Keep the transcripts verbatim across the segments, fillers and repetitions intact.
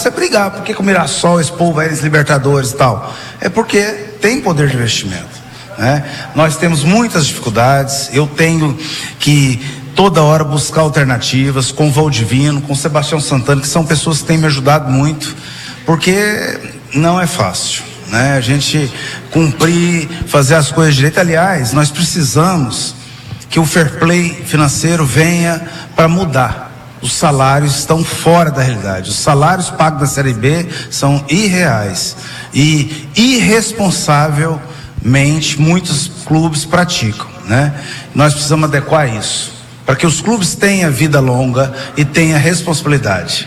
você brigar, por que, que o Mirassol, esse povo vai nos Libertadores e tal? É porque tem poder de investimento, né? Nós temos muitas dificuldades, eu tenho que toda hora buscar alternativas com o Valdivino, com o Sebastião Santana, que são pessoas que têm me ajudado muito, porque não é fácil, né? A gente cumprir, fazer as coisas direito. Aliás, nós precisamos que o fair play financeiro venha para mudar. Os salários estão fora da realidade. Os salários pagos da Série B são irreais e irresponsavelmente muitos clubes praticam, né? Nós precisamos adequar isso para que os clubes tenham vida longa e tenham responsabilidade.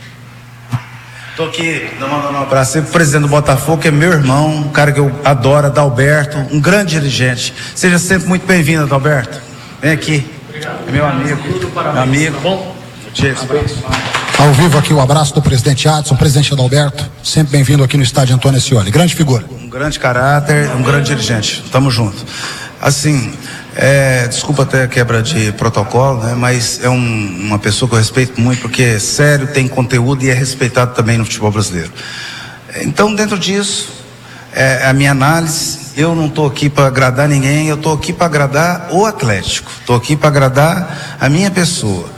Estou aqui mandando um abraço para o presidente do Botafogo, que é meu irmão, um cara que eu adoro, Adalberto, um grande dirigente. Seja sempre muito bem-vindo, Adalberto. Vem aqui. Obrigado. É meu amigo. Meu amigo. Tá bom? Ao vivo aqui o abraço do presidente Adson, presidente Adalberto, sempre bem-vindo aqui no estádio Antônio Ascioli, grande figura. Um grande caráter, um grande dirigente, tamo junto. Assim, é, desculpa até a quebra de protocolo, né, mas é um, uma pessoa que eu respeito muito, porque é sério, tem conteúdo e é respeitado também no futebol brasileiro. Então, dentro disso, é, a minha análise, eu não estou aqui para agradar ninguém, eu estou aqui para agradar o Atlético, estou aqui para agradar a minha pessoa.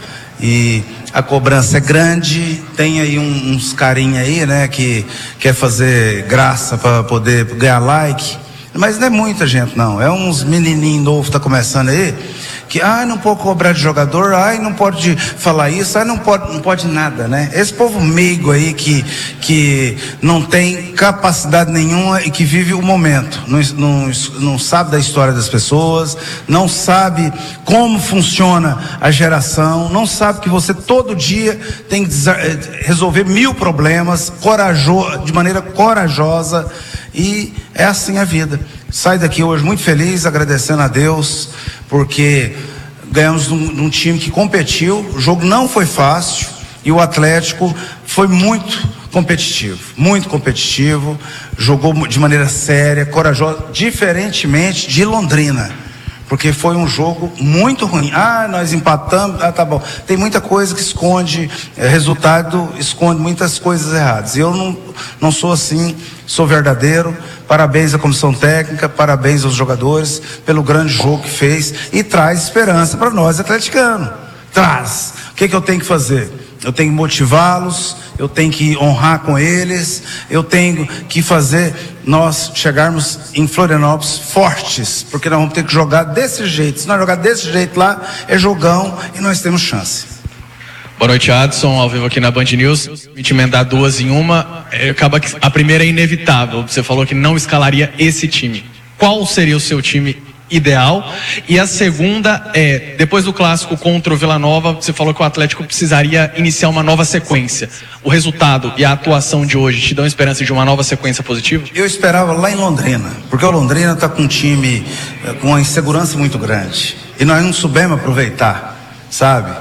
E a cobrança é grande, tem aí um, uns carinha aí, né, que quer fazer graça para poder ganhar like, mas não é muita gente não, é uns menininhos novos que tá começando aí, que, ai, não pode cobrar de jogador, ai, não pode falar isso, ai, não pode, não pode nada, né? Esse povo meigo aí que, que não tem capacidade nenhuma e que vive o momento, não, não, não sabe da história das pessoas, não sabe como funciona a geração, não sabe que você todo dia tem que resolver mil problemas, corajoso, de maneira corajosa, e é assim a vida. Sai daqui hoje muito feliz, agradecendo a Deus, porque ganhamos de um, de um time que competiu, o jogo não foi fácil, e o Atlético foi muito competitivo, muito competitivo, jogou de maneira séria, corajosa, diferentemente de Londrina, porque foi um jogo muito ruim. Ah, nós empatamos, ah, tá bom. Tem muita coisa que esconde, é, resultado esconde muitas coisas erradas. Eu não, não sou assim, sou verdadeiro. Parabéns à comissão técnica, parabéns aos jogadores pelo grande jogo que fez e traz esperança para nós atleticanos. Traz. O que que eu tenho que fazer? Eu tenho que motivá-los, eu tenho que honrar com eles, eu tenho que fazer nós chegarmos em Florianópolis fortes, porque nós vamos ter que jogar desse jeito. Se nós jogar desse jeito lá, é jogão e nós temos chance. Boa noite, Adson, ao vivo aqui na Band News. Me te emendar duas em uma, é, acaba que a primeira é inevitável. Você falou que não escalaria esse time. Qual seria o seu time ideal? E a segunda é, depois do clássico contra o Vila Nova, você falou que o Atlético precisaria iniciar uma nova sequência. O resultado e a atuação de hoje te dão esperança de uma nova sequência positiva? Eu esperava lá em Londrina, porque o Londrina está com um time com uma insegurança muito grande e nós não soubemos aproveitar, sabe?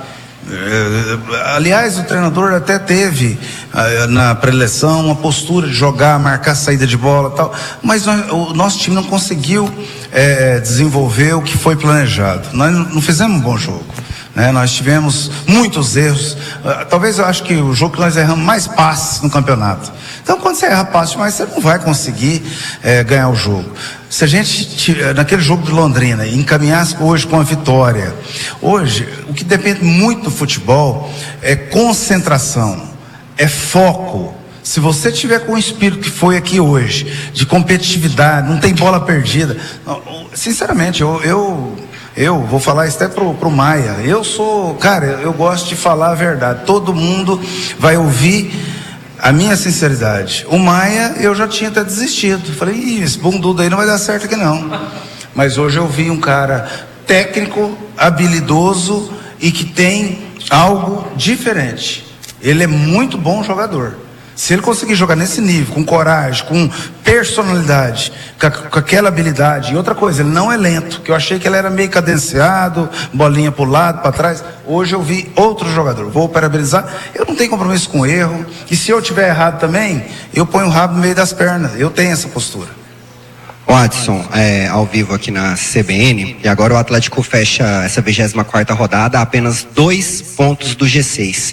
Aliás, o treinador até teve na pré-eleição uma postura de jogar, marcar saída de bola e tal, mas nós, o nosso time não conseguiu é, desenvolver o que foi planejado. Nós não fizemos um bom jogo, né? Nós tivemos muitos erros. Talvez eu acho que o jogo que nós erramos mais passes no campeonato. Então, quando você erra passes demais, você não vai conseguir é, ganhar o jogo. Se a gente, naquele jogo de Londrina, encaminhasse hoje com a vitória, hoje, o que depende muito do futebol é concentração, é foco. Se você tiver com o espírito que foi aqui hoje, de competitividade, não tem bola perdida, sinceramente, eu, eu, eu vou falar isso até pro, pro Maia, eu sou, cara, eu gosto de falar a verdade, todo mundo vai ouvir a minha sinceridade. O Maia, eu já tinha até desistido. Falei, ih, esse bundudo aí não vai dar certo aqui não. Mas hoje eu vi um cara técnico, habilidoso e que tem algo diferente. Ele é muito bom jogador. Se ele conseguir jogar nesse nível, com coragem, com personalidade, com, com aquela habilidade, e outra coisa, ele não é lento, que eu achei que ele era meio cadenciado, bolinha para o lado, para trás. Hoje eu vi outro jogador, vou parabenizar, eu não tenho compromisso com erro, e se eu tiver errado também, eu ponho o rabo no meio das pernas, eu tenho essa postura. O Adson, é, ao vivo aqui na C B N, e agora o Atlético fecha essa vigésima quarta rodada a apenas dois pontos do G seis.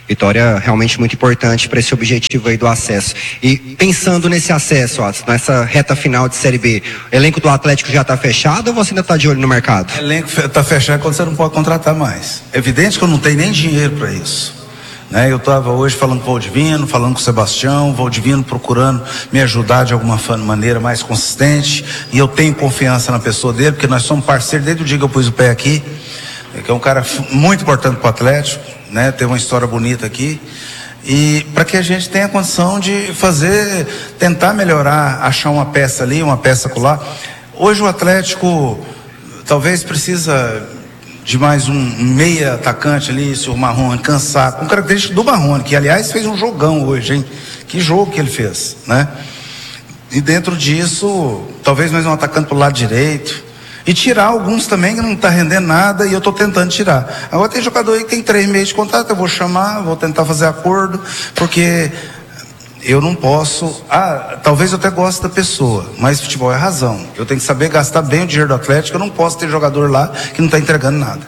Vitória realmente muito importante para esse objetivo aí do acesso. E pensando nesse acesso, Adson, nessa reta final de Série B, o elenco do Atlético já está fechado ou você ainda está de olho no mercado? O elenco está fechado quando você não pode contratar mais. É evidente que eu não tenho nem dinheiro para isso. Né? Eu estava hoje falando com o Valdivino, falando com o Sebastião, o Valdivino procurando me ajudar de alguma maneira mais consistente, e eu tenho confiança na pessoa dele, porque nós somos parceiros desde o dia que eu pus o pé aqui, que é um cara muito importante para o Atlético, né? Tem uma história bonita aqui, e para que a gente tenha condição de fazer, tentar melhorar, achar uma peça ali, uma peça acolá. Hoje o Atlético talvez precisa de mais um meia atacante ali, se o Marrone cansar, com característica do Marrone, que aliás fez um jogão hoje, hein? Que jogo que ele fez, né? E dentro disso, talvez mais um atacante pro lado direito, e tirar alguns também que não tá rendendo nada, e eu tô tentando tirar. Agora tem jogador aí que tem três meses de contrato, eu vou chamar, vou tentar fazer acordo, porque eu não posso, ah, talvez eu até goste da pessoa, mas futebol é razão. Eu tenho que saber gastar bem o dinheiro do Atlético, eu não posso ter jogador lá que não está entregando nada.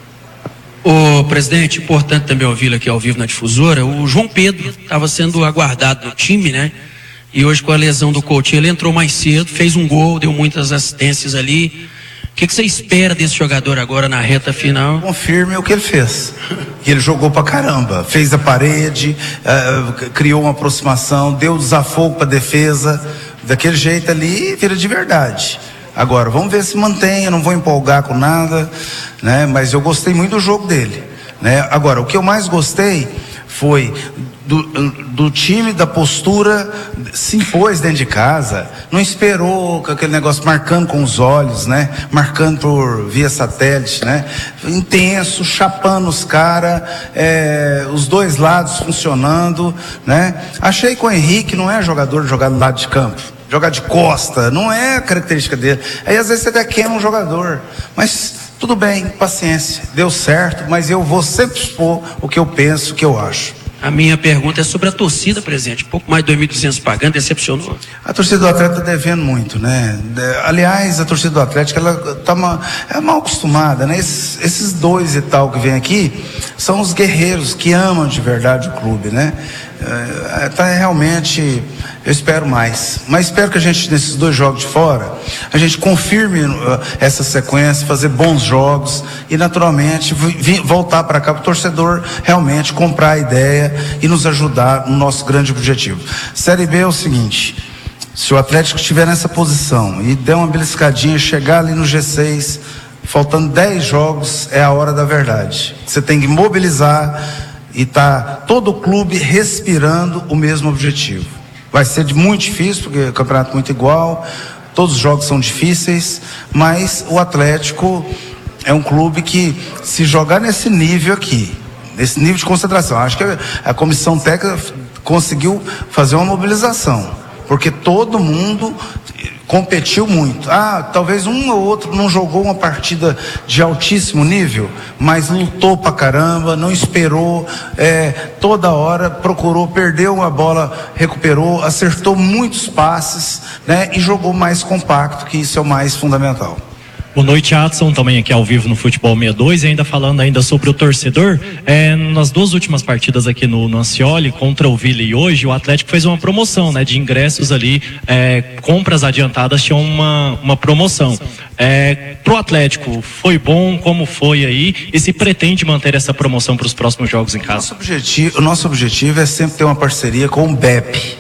Ô presidente, importante também ouvi-lo aqui ao vivo na difusora, o João Pedro estava sendo aguardado no time, né? E hoje com a lesão do Coutinho, ele entrou mais cedo, fez um gol, deu muitas assistências ali. O que, que você espera desse jogador agora na reta final? Confirme o que ele fez. Que ele jogou pra caramba, fez a parede, uh, criou uma aproximação, deu desafogo pra defesa, daquele jeito ali, vira de verdade. Agora, vamos ver se mantém, eu não vou empolgar com nada, né? Mas eu gostei muito do jogo dele, né? Agora, o que eu mais gostei foi do, do time, da postura, se impôs dentro de casa, não esperou com aquele negócio marcando com os olhos, né? Marcando por via satélite, né? Intenso, chapando os caras, é, os dois lados funcionando, né? Achei que o Henrique não é jogador de jogar do lado de campo, jogar de costa, não é a característica dele. Aí às vezes você até queima um jogador, mas tudo bem, paciência, deu certo, mas eu vou sempre expor o que eu penso, o que eu acho. A minha pergunta é sobre a torcida, presidente. Pouco mais de dois mil e duzentos pagando, decepcionou? A torcida do Atlético está devendo muito, né? Aliás, a torcida do Atlético, ela tá mal, é mal acostumada, né? Esses, esses dois e tal que vem aqui são os guerreiros que amam de verdade o clube, né? É, tá realmente, eu espero mais, mas espero que a gente, nesses dois jogos de fora, a gente confirme uh, essa sequência, fazer bons jogos e naturalmente vi, voltar para cá para o torcedor realmente comprar a ideia e nos ajudar no nosso grande objetivo. Série B é o seguinte: se o Atlético estiver nessa posição e der uma beliscadinha, chegar ali no G seis, faltando dez jogos, é a hora da verdade. Você tem que mobilizar e tá todo o clube respirando o mesmo objetivo. Vai ser de muito difícil, porque o campeonato é muito igual, todos os jogos são difíceis, mas o Atlético é um clube que, se jogar nesse nível aqui, nesse nível de concentração, acho que a comissão técnica conseguiu fazer uma mobilização, porque todo mundo competiu muito. Ah, talvez um ou outro não jogou uma partida de altíssimo nível, mas lutou pra caramba, não esperou, é, toda hora procurou, perdeu uma bola, recuperou, acertou muitos passes, né? E jogou mais compacto, que isso é o mais fundamental. Boa noite, Adson, também aqui ao vivo no Futebol sessenta e dois, e ainda falando ainda sobre o torcedor, é, nas duas últimas partidas aqui no, no Ancioli, contra o Vila e hoje, o Atlético fez uma promoção, né, de ingressos ali, é, compras adiantadas tinham uma, uma promoção. É, pro Atlético, foi bom, como foi aí, e se pretende manter essa promoção para os próximos jogos em casa? Nosso objetivo, o nosso objetivo é sempre ter uma parceria com o B E P,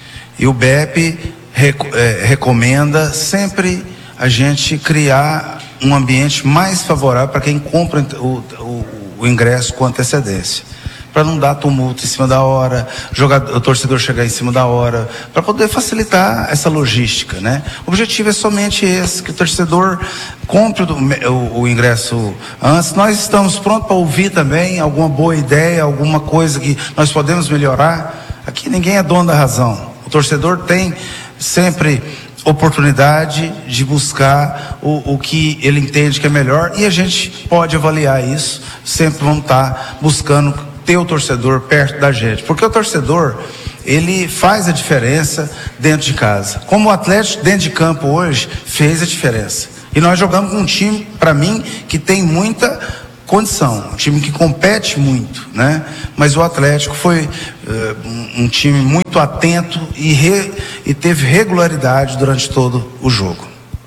e o B E P rec, é, recomenda sempre a gente criar um ambiente mais favorável para quem compra o, o, o ingresso com antecedência, para não dar tumulto em cima da hora, jogador, o torcedor chegar em cima da hora, para poder facilitar essa logística, né? O objetivo é somente esse, que o torcedor compre o, o, o ingresso antes. Nós estamos prontos para ouvir também alguma boa ideia, alguma coisa que nós podemos melhorar. Aqui ninguém é dono da razão, o torcedor tem sempre oportunidade de buscar o, o que ele entende que é melhor, e a gente pode avaliar isso. Sempre vamos estar buscando ter o torcedor perto da gente, porque o torcedor, ele faz a diferença dentro de casa, como o Atlético dentro de campo hoje fez a diferença, e nós jogamos com um time, para mim, que tem muita condição, um time que compete muito, né? Mas o Atlético foi uh, um, um time muito atento e, re, e teve regularidade durante todo o jogo.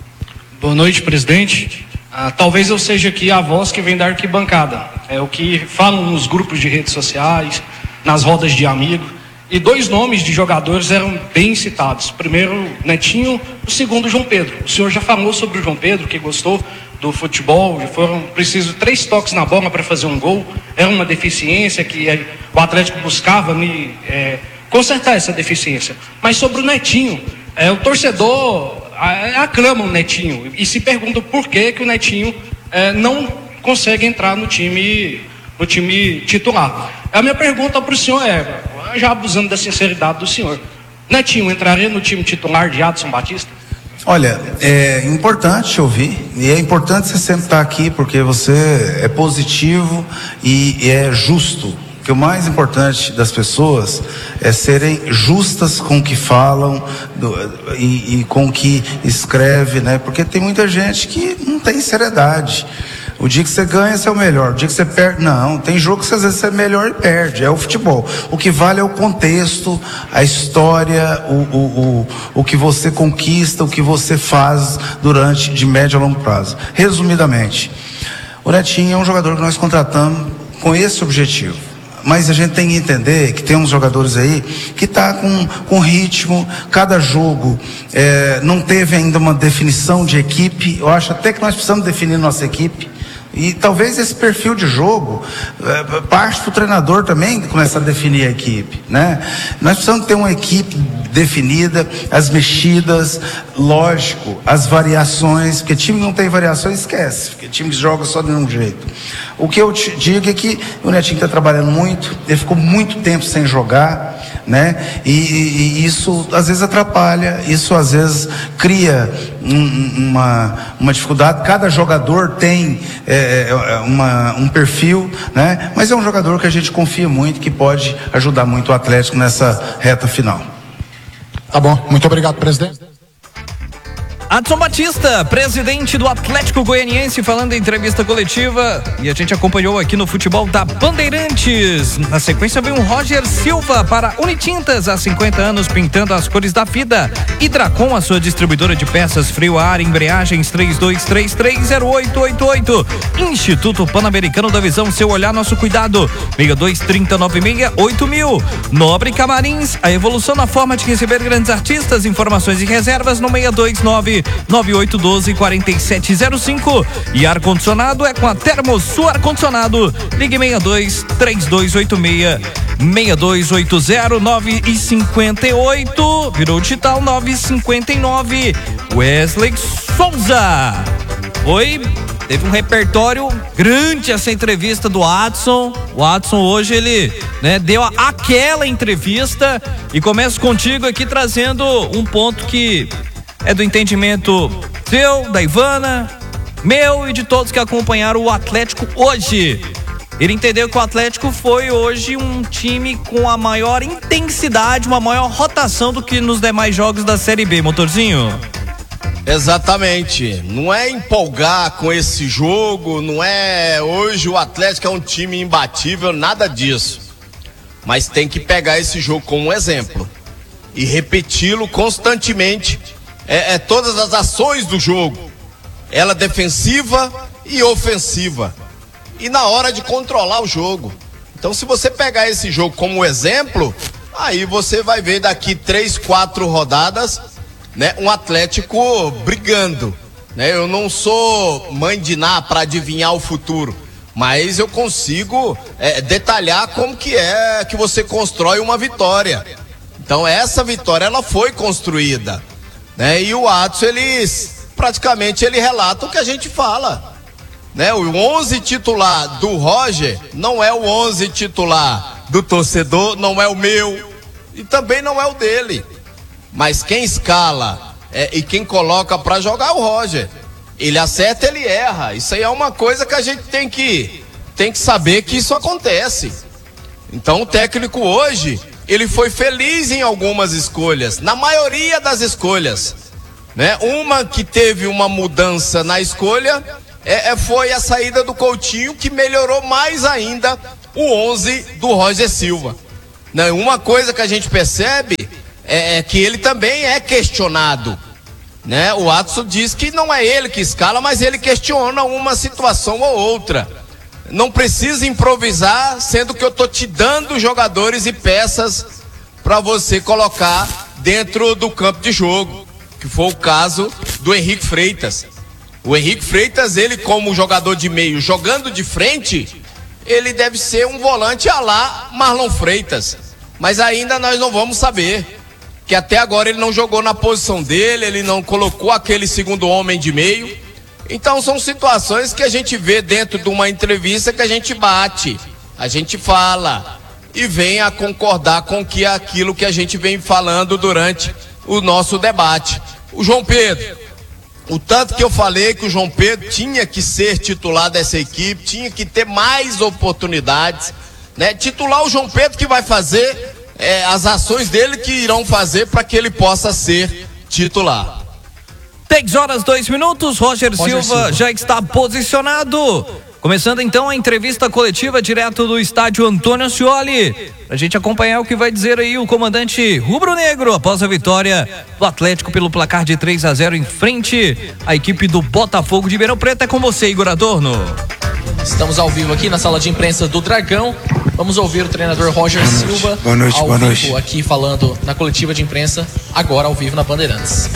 Boa noite, presidente. Ah, talvez eu seja aqui a voz que vem da arquibancada. É o que falam nos grupos de redes sociais, nas rodas de amigos. E dois nomes de jogadores eram bem citados. Primeiro, Netinho, o segundo, João Pedro. O senhor já falou sobre o João Pedro, que gostou do futebol, foram precisos três toques na bola para fazer um gol. Era uma deficiência que é, o Atlético buscava me, é, consertar essa deficiência. Mas sobre o Netinho, é, o torcedor é, aclama o Netinho e se pergunta por que, que o Netinho é, não consegue entrar no time, no time titular. A minha pergunta para o senhor é, já abusando da sinceridade do senhor, Netinho entraria no time titular de Adson Batista? Olha, é importante ouvir, e é importante você sempre estar aqui, porque você é positivo e, e é justo. Porque o mais importante das pessoas é serem justas com o que falam do, e, e com o que escreve, né? Porque tem muita gente que não tem seriedade. O dia que você ganha, você é o melhor. O dia que você perde, não. Tem jogo que às vezes você é melhor e perde. É o futebol. O que vale é o contexto, a história, o, o, o, o que você conquista, o que você faz durante de médio a longo prazo. Resumidamente, o Netinho é um jogador que nós contratamos com esse objetivo. Mas a gente tem que entender que tem uns jogadores aí que está com, com ritmo, cada jogo é, não teve ainda uma definição de equipe. Eu acho até que nós precisamos definir nossa equipe. E talvez esse perfil de jogo é, parte do treinador também começar a definir a equipe, né? Nós precisamos ter uma equipe definida, as mexidas, lógico, as variações, porque time não tem variações, esquece, porque time que joga só de um jeito. O que eu te digo é que o Netinho está trabalhando muito, ele ficou muito tempo sem jogar, né? E, e, e isso às vezes atrapalha, isso às vezes cria um, uma, uma dificuldade. Cada jogador tem é, uma, um perfil, né? Mas é um jogador que a gente confia muito, que pode ajudar muito o Atlético nessa reta final. Tá bom, muito obrigado, presidente. Adson Batista, presidente do Atlético Goianiense, falando em entrevista coletiva, e a gente acompanhou aqui no Futebol da Bandeirantes. Na sequência veio um Roger Silva para Unitintas, há cinquenta anos pintando as cores da vida. Hidracom, a sua distribuidora de peças frio a ar, embreagens três dois três três zero oito oito oito. Instituto Pan-Americano da Visão, seu olhar, nosso cuidado. seis dois três nove seis oito mil. Nobre Camarins, a evolução na forma de receber grandes artistas. Informações e reservas no seis dois nove nove oito um dois quatro sete zero cinco. E ar-condicionado é com a Termosul Ar-Condicionado. Ligue seis dois três dois oito seis seis dois oito zero nove cinco oito. Virou digital nove cinco nove. Wesley Souza. Oi, teve um repertório grande essa entrevista do Adson. O Adson hoje ele, né, deu aquela entrevista. E começo contigo aqui trazendo um ponto que é do entendimento seu, da Ivana, meu e de todos que acompanharam o Atlético hoje. Ele entendeu que o Atlético foi hoje um time com a maior intensidade, uma maior rotação do que nos demais jogos da Série B, Motorzinho. Exatamente, não é empolgar com esse jogo, não é hoje o Atlético é um time imbatível, nada disso. Mas tem que pegar esse jogo como um exemplo e repeti-lo constantemente. É, é todas as ações do jogo, ela defensiva e ofensiva, e na hora de controlar o jogo. Então, se você pegar esse jogo como exemplo, aí você vai ver daqui três, quatro rodadas, né, um Atlético brigando, né? Eu não sou mãe de Ná para adivinhar o futuro, mas eu consigo é, detalhar como que é que você constrói uma vitória. Então, essa vitória ela foi construída. Né? E o Adson, ele praticamente ele relata o que a gente fala, né? O onze titular do Roger não é o onze titular do torcedor, não é o meu e também não é o dele, mas quem escala é, e quem coloca para jogar é o Roger. Ele acerta, ele erra. Isso aí é uma coisa que a gente tem que tem que saber que isso acontece. Então o técnico hoje ele foi feliz em algumas escolhas, na maioria das escolhas, né? Uma que teve uma mudança na escolha é, é, foi a saída do Coutinho, que melhorou mais ainda o onze do Roger Silva. Né? Uma coisa que a gente percebe é, é que ele também é questionado. Né? O Adson diz que não é ele que escala, mas ele questiona uma situação ou outra. Não precisa improvisar, sendo que eu estou te dando jogadores e peças para você colocar dentro do campo de jogo, que foi o caso do Henrique Freitas. O Henrique Freitas, ele como jogador de meio, jogando de frente, ele deve ser um volante à lá Marlon Freitas, mas ainda nós não vamos saber, que até agora ele não jogou na posição dele, ele não colocou aquele segundo homem de meio. Então são situações que a gente vê dentro de uma entrevista, que a gente bate, a gente fala e vem a concordar com que aquilo que a gente vem falando durante o nosso debate. O João Pedro, o tanto que eu falei que o João Pedro tinha que ser titular dessa equipe, tinha que ter mais oportunidades, né? Titular o João Pedro, que vai fazer é, as ações dele, que irão fazer para que ele possa ser titular. dez horas, dois minutos, Roger, Roger Silva, Silva já está posicionado. Começando então a entrevista coletiva direto do estádio Antônio Ascioli, pra gente acompanhar o que vai dizer aí o comandante rubro-negro após a vitória do Atlético pelo placar de três a zero em frente à equipe do Botafogo de Ribeirão Preto. É com você, Igor Adorno. Estamos ao vivo aqui na sala de imprensa do Dragão. Vamos ouvir o treinador Roger boa noite. Silva boa noite, ao boa vivo noite. aqui falando na coletiva de imprensa, agora ao vivo na Bandeirantes.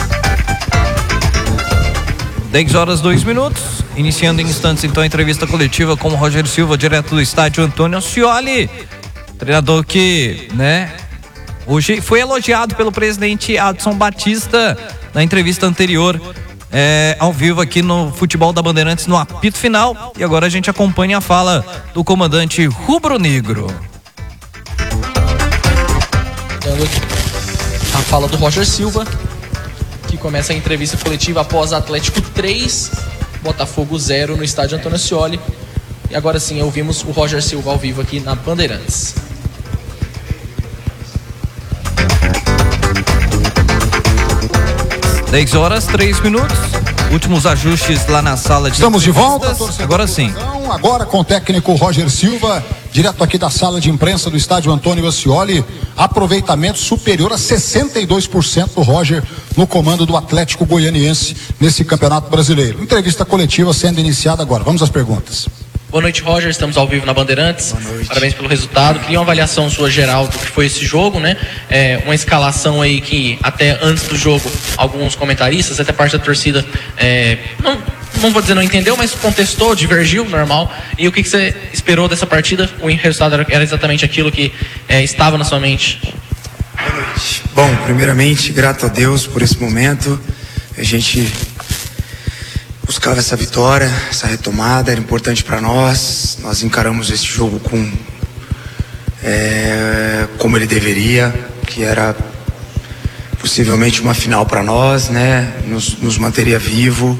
dez horas, dois minutos. Iniciando em instantes então a entrevista coletiva com o Roger Silva, direto do estádio Antônio Ascioli. Treinador que, né, hoje foi elogiado pelo presidente Adson Batista na entrevista anterior, é, ao vivo aqui no Futebol da Bandeirantes, no apito final. E agora a gente acompanha a fala do comandante rubro-negro. Dando aqui a fala do Roger Silva, que começa a entrevista coletiva após Atlético três, Botafogo zero no estádio Antônio Ascioli. E agora sim ouvimos o Roger Silva ao vivo aqui na Bandeirantes. dez horas, três minutos. Últimos ajustes lá na sala de Estamos de volta, torcedor. Agora sim. Agora com o técnico Roger Silva, direto aqui da sala de imprensa do estádio Antônio Ascioli. Aproveitamento superior a sessenta e dois por cento do Roger no comando do Atlético Goianiense nesse Campeonato Brasileiro. Entrevista coletiva sendo iniciada agora. Vamos às perguntas. Boa noite, Roger. Estamos ao vivo na Bandeirantes. Boa noite. Parabéns pelo resultado. Queria uma avaliação sua geral do que foi esse jogo, né? É, uma escalação aí que até antes do jogo alguns comentaristas, até parte da torcida, é, não, não vou dizer não entendeu, mas contestou, divergiu, normal. E o que, que você esperou dessa partida? O resultado era exatamente aquilo que é, estava na sua mente? Boa noite. Bom, primeiramente, grato a Deus por esse momento. A gente buscava essa vitória, essa retomada, era importante para nós. Nós encaramos esse jogo com é, como ele deveria, que era possivelmente uma final para nós, né? Nos, nos manteria vivo.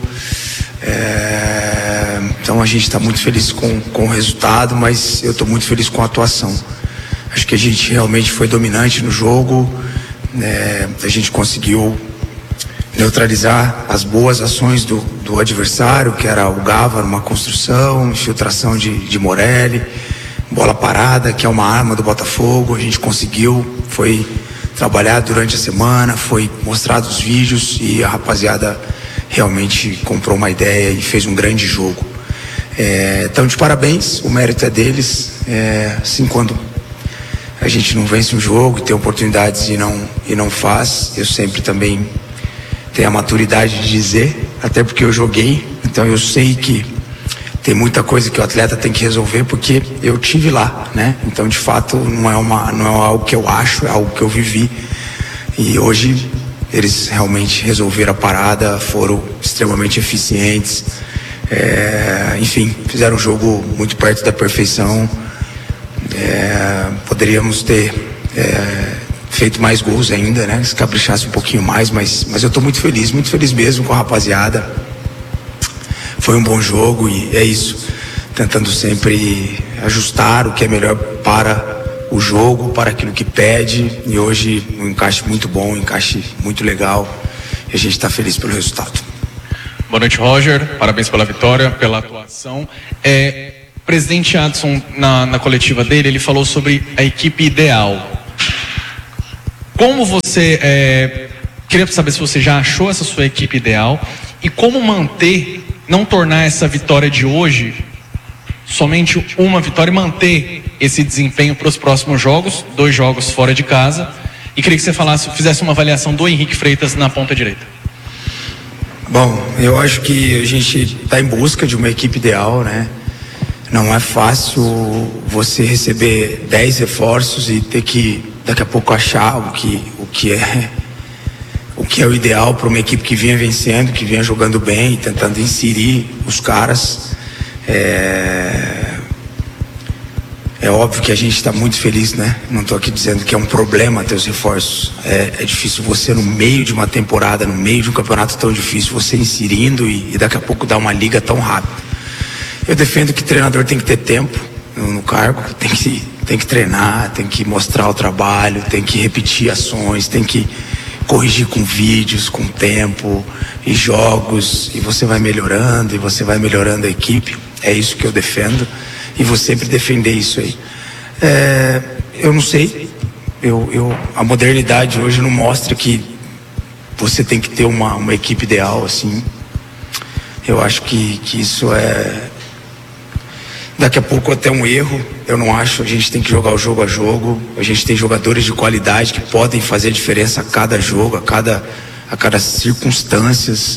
É, então a gente está muito feliz com, com o resultado, mas eu estou muito feliz com a atuação. Acho que a gente realmente foi dominante no jogo. É, a gente conseguiu neutralizar as boas ações do, do adversário, que era o Gava numa construção, infiltração de, de Morelli, bola parada, que é uma arma do Botafogo. A gente conseguiu, foi trabalhado durante a semana, foi mostrado os vídeos e a rapaziada realmente comprou uma ideia e fez um grande jogo. É, então, de parabéns, o mérito é deles. É, assim, quando a gente não vence um jogo e tem oportunidades e não, e não faz, eu sempre também tenho a maturidade de dizer, até porque eu joguei, então eu sei que tem muita coisa que o atleta tem que resolver, porque eu tive lá, né? Então, de fato, não é, uma, não é algo que eu acho, é algo que eu vivi. E hoje eles realmente resolveram a parada, foram extremamente eficientes, é, enfim, fizeram um jogo muito perto da perfeição. É, poderíamos ter é, feito mais gols ainda, né? Se caprichasse um pouquinho mais, mas, mas eu estou muito feliz, muito feliz mesmo com a rapaziada. Foi um bom jogo e é isso, tentando sempre ajustar o que é melhor para o jogo, para aquilo que pede, e hoje um encaixe muito bom, um encaixe muito legal, e a gente está feliz pelo resultado. Boa noite, Roger. Parabéns pela vitória, pela atuação. É, o presidente Adson, na, na coletiva dele, ele falou sobre a equipe ideal. Como você... É, queria saber se você já achou essa sua equipe ideal e como manter, não tornar essa vitória de hoje somente uma vitória e manter esse desempenho para os próximos jogos, dois jogos fora de casa. E queria que você falasse, fizesse uma avaliação do Henrique Freitas na ponta direita. Bom, eu acho que a gente está em busca de uma equipe ideal, né? Não é fácil você receber dez reforços e ter que daqui a pouco achar o que, o que é o que é o ideal para uma equipe que vinha vencendo, que vinha jogando bem, tentando inserir os caras. É, é óbvio que a gente está muito feliz, né? Não estou aqui dizendo que é um problema ter os reforços. É, é difícil você, no meio de uma temporada, no meio de um campeonato tão difícil, você inserindo e, e daqui a pouco dar uma liga tão rápida. Eu defendo que o treinador tem que ter tempo no, no cargo, tem que, tem que treinar, tem que mostrar o trabalho, tem que repetir ações, tem que corrigir com vídeos, com tempo e jogos, e você vai melhorando, e você vai melhorando a equipe. É isso que eu defendo e vou sempre defender isso aí. É, eu não sei, eu, eu, a modernidade hoje não mostra que você tem que ter uma, uma equipe ideal, assim. Eu acho que, que isso é daqui a pouco até um erro. Eu não acho. A gente tem que jogar o jogo a jogo. A gente tem jogadores de qualidade que podem fazer a diferença a cada jogo, a cada, a cada circunstâncias.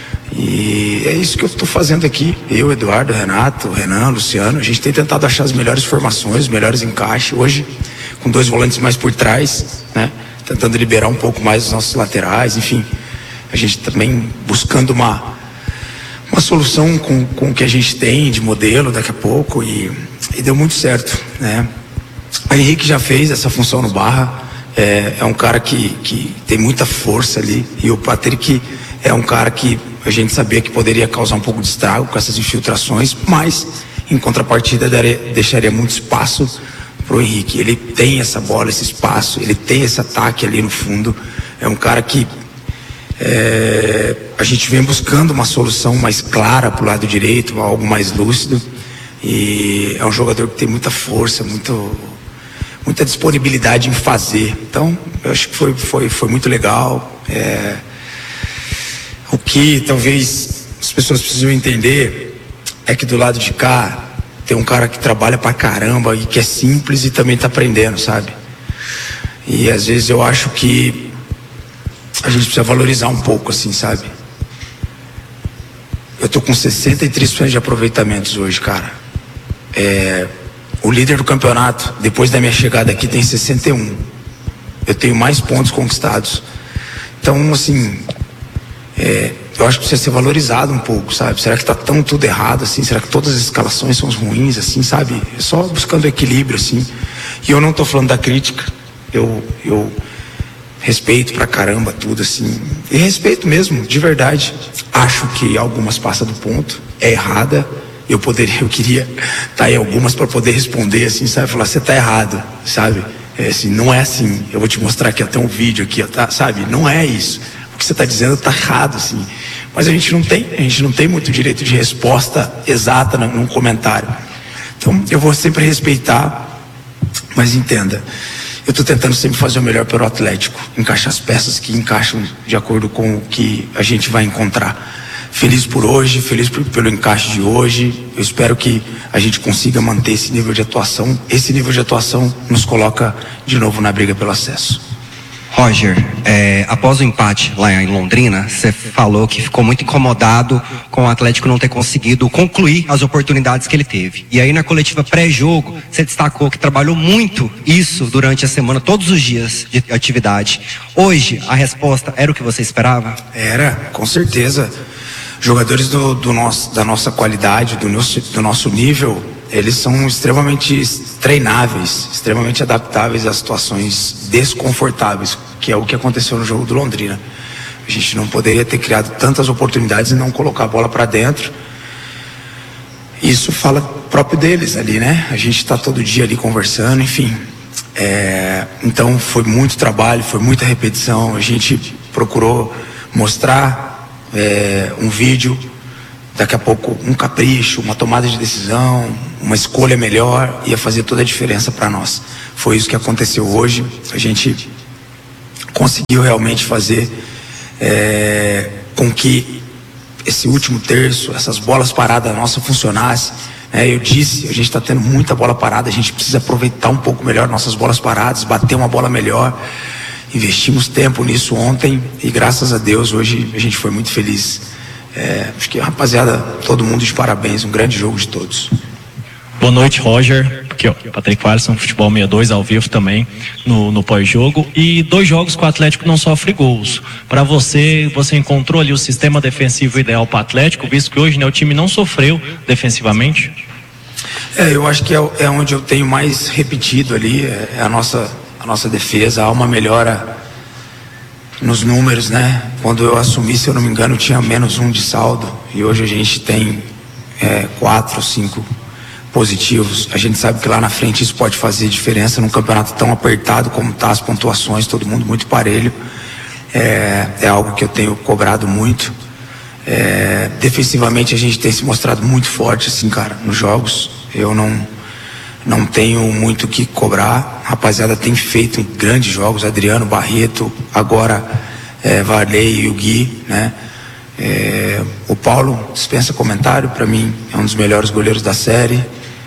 E é isso que eu estou fazendo aqui. Eu, Eduardo, Renato, Renan, Luciano, a gente tem tentado achar as melhores formações, os melhores encaixes. Hoje, com dois volantes mais por trás, né? Tentando liberar um pouco mais os nossos laterais. Enfim, a gente também buscando uma uma solução com, com o que a gente tem de modelo daqui a pouco, e, e deu muito certo, né? O Henrique já fez essa função no Barra, é, é um cara que, que tem muita força ali, e o Patrick é um cara que a gente sabia que poderia causar um pouco de estrago com essas infiltrações, mas em contrapartida daria, deixaria muito espaço pro Henrique. Ele tem essa bola, esse espaço, ele tem esse ataque ali no fundo. É um cara que É, a gente vem buscando uma solução mais clara para o lado direito, algo mais lúcido, e é um jogador que tem muita força, muito, muita disponibilidade em fazer. Então eu acho que foi, foi, foi muito legal. É, o que talvez as pessoas precisam entender é que do lado de cá tem um cara que trabalha pra caramba e que é simples e também tá aprendendo, sabe? E às vezes eu acho que a gente precisa valorizar um pouco, assim, sabe? Eu tô com sessenta e três por cento de aproveitamentos hoje, cara. É, o líder do campeonato, depois da minha chegada aqui, tem sessenta e um. Eu tenho mais pontos conquistados. Então, assim, é, eu acho que precisa ser valorizado um pouco, sabe? Será que tá tão tudo errado, assim? Será que todas as escalações são ruins, assim, sabe? É só buscando equilíbrio, assim. E eu não tô falando da crítica. Eu... eu respeito pra caramba tudo, assim, e respeito mesmo, de verdade. Acho que algumas passam do ponto, é errada. Eu poderia, eu queria estar tá em algumas para poder responder, assim, sabe? Falar, você tá errado, sabe? É, assim, não é assim. Eu vou te mostrar aqui até um vídeo aqui, tá? Sabe? Não é isso. O que você tá dizendo tá errado, assim. Mas a gente não tem, a gente não tem muito direito de resposta exata num comentário. Então, eu vou sempre respeitar, mas entenda. Eu estou tentando sempre fazer o melhor pelo Atlético, encaixar as peças que encaixam de acordo com o que a gente vai encontrar. Feliz por hoje, feliz por, pelo encaixe de hoje. Eu espero que a gente consiga manter esse nível de atuação. Esse nível de atuação nos coloca de novo na briga pelo acesso. Roger, é, após o empate lá em Londrina, você falou que ficou muito incomodado com o Atlético não ter conseguido concluir as oportunidades que ele teve. E aí na coletiva pré-jogo, você destacou que trabalhou muito isso durante a semana, todos os dias de atividade. Hoje, a resposta era o que você esperava? Era, com certeza. Jogadores do, do nosso, da nossa qualidade, do nosso, do nosso nível, eles são extremamente treináveis, extremamente adaptáveis a situações desconfortáveis, que é o que aconteceu no jogo do Londrina. A gente não poderia ter criado tantas oportunidades e não colocar a bola para dentro. Isso fala próprio deles ali, né? A gente está todo dia ali conversando, enfim. É, então foi muito trabalho, foi muita repetição. A gente procurou mostrar é, um vídeo, daqui a pouco um capricho, uma tomada de decisão, uma escolha melhor, ia fazer toda a diferença para nós. Foi isso que aconteceu hoje. A gente conseguiu realmente fazer é, com que esse último terço, essas bolas paradas nossas funcionassem. É, eu disse, a gente está tendo muita bola parada, a gente precisa aproveitar um pouco melhor nossas bolas paradas, bater uma bola melhor. Investimos tempo nisso ontem e graças a Deus hoje a gente foi muito feliz. É, acho que, rapaziada, todo mundo de parabéns, um grande jogo de todos. Boa noite, Roger. Aqui, ó, Patrick Alisson, Futebol sessenta e dois, ao vivo também no, no pós-jogo. E dois jogos que o Atlético não sofre gols. Para você, você encontrou ali o sistema defensivo ideal para o Atlético, visto que hoje, né, o time não sofreu defensivamente? É, eu acho que é, é onde eu tenho mais repetido ali, é, é a nossa, a nossa defesa. Há uma melhora nos números, né? Quando eu assumi, se eu não me engano, tinha menos um de saldo. E hoje a gente tem é, quatro, cinco positivos. A gente sabe que lá na frente isso pode fazer diferença num campeonato tão apertado como tá as pontuações, todo mundo muito parelho. É, é algo que eu tenho cobrado muito. É, defensivamente a gente tem se mostrado muito forte, assim, cara, nos jogos. Eu não não tenho muito o que cobrar. A rapaziada tem feito grandes jogos, Adriano, Barreto, agora é, Varley e o Gui, né? É, o Paulo dispensa comentário, para mim é um dos melhores goleiros da série.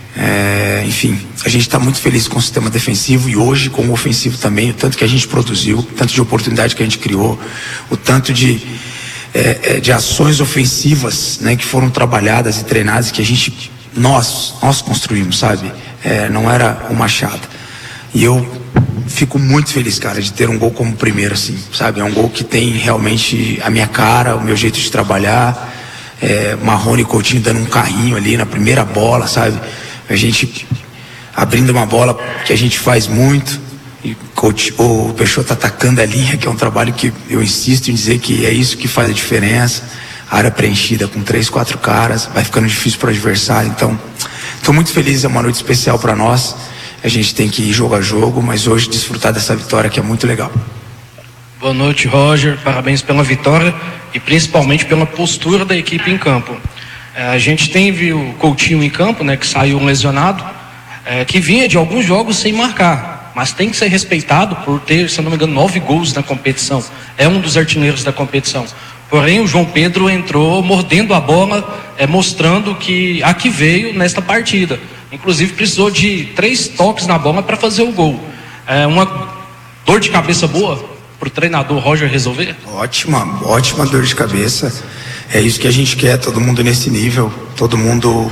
É, enfim, a gente está muito feliz com o sistema defensivo e hoje com o ofensivo também, o tanto que a gente produziu, o tanto de oportunidade que a gente criou, o tanto de, é, de ações ofensivas, né, que foram trabalhadas e treinadas, que a gente, nós, nós construímos, sabe? É, não era o Machado. E eu fico muito feliz, cara, de ter um gol como primeiro, assim, sabe? É um gol que tem realmente a minha cara, o meu jeito de trabalhar. É, Marrone e Coutinho dando um carrinho ali na primeira bola, sabe? A gente abrindo uma bola que a gente faz muito. E o Peixoto atacando a linha, que é um trabalho que eu insisto em dizer que é isso que faz a diferença. A área preenchida com três, quatro caras, vai ficando difícil para o adversário. Então, estou muito feliz, é uma noite especial para nós. A gente tem que ir jogo a jogo, mas hoje desfrutar dessa vitória que é muito legal. Boa noite, Roger. Parabéns pela vitória e principalmente pela postura da equipe em campo. É, a gente tem viu o Coutinho em campo, né, que saiu lesionado, é, que vinha de alguns jogos sem marcar, mas tem que ser respeitado por ter, se não me engano, nove gols na competição. É um dos artilheiros da competição. Porém, o João Pedro entrou mordendo a bola, é, mostrando que a que veio nesta partida. Inclusive precisou de três toques na bola para fazer o gol. É uma dor de cabeça boa para o treinador Roger resolver? Ótima, ótima dor de cabeça. É isso que a gente quer, todo mundo nesse nível, todo mundo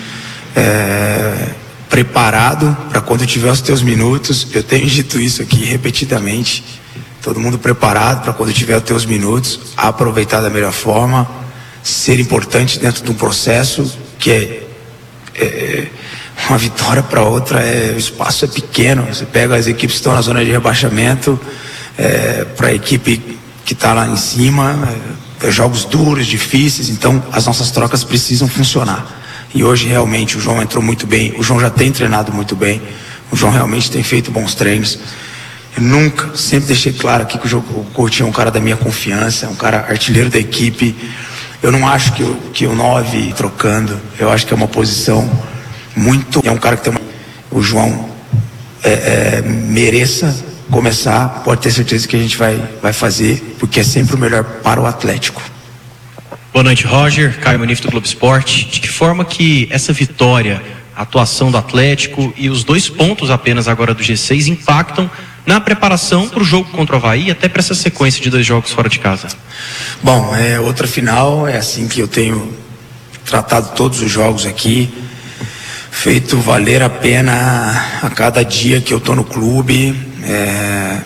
é, preparado para quando tiver os teus minutos. Eu tenho dito isso aqui repetidamente. Todo mundo preparado para quando tiver os teus minutos, aproveitar da melhor forma, ser importante dentro de um processo que é, é uma vitória para outra, é, o espaço é pequeno. Você pega as equipes que estão na zona de rebaixamento, é, para a equipe que está lá em cima, é, jogos duros, difíceis, então as nossas trocas precisam funcionar. E hoje realmente o João entrou muito bem, o João já tem treinado muito bem, o João realmente tem feito bons treinos. Eu nunca, sempre deixei claro aqui que o Coutinho é um cara da minha confiança, é um cara artilheiro da equipe. Eu não acho que o, que o nove trocando, eu acho que é uma posição muito, é um cara que tem uma, o João é, é, mereça começar, pode ter certeza que a gente vai, vai fazer, porque é sempre o melhor para o Atlético. Boa noite, Roger. Caio Manif do Globo Esporte. De que forma que essa vitória, a atuação do Atlético e os dois pontos apenas agora do G seis impactam na preparação para o jogo contra o Avaí, até para essa sequência de dois jogos fora de casa? Bom, é outra final, é assim que eu tenho tratado todos os jogos aqui, feito valer a pena a cada dia que eu tô no clube, é,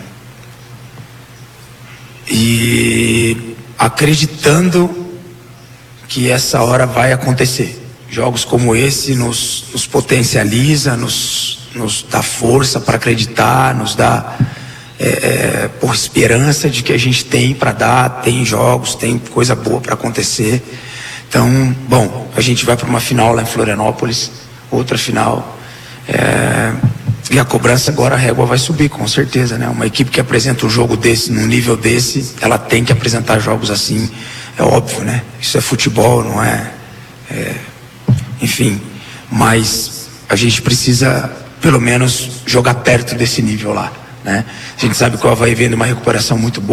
e acreditando que essa hora vai acontecer. Jogos como esse nos, nos potencializa, nos, nos dá força para acreditar, nos dá é, é, por esperança de que a gente tem para dar, tem jogos, tem coisa boa para acontecer. Então, bom, a gente vai para uma final lá em Florianópolis, outra final, é, e a cobrança agora, a régua vai subir, com certeza, né? Uma equipe que apresenta um jogo desse, num nível desse, ela tem que apresentar jogos assim, é óbvio, né? Isso é futebol, não é, é enfim, mas a gente precisa pelo menos jogar perto desse nível lá, né? A gente sabe que o Avaí vem numa recuperação muito boa.